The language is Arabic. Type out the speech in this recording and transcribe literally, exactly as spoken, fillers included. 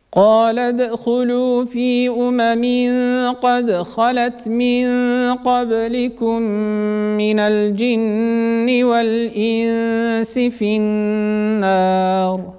قال ادخلوا في أمم قد خلت من قبلكم من الجن والإنس في النار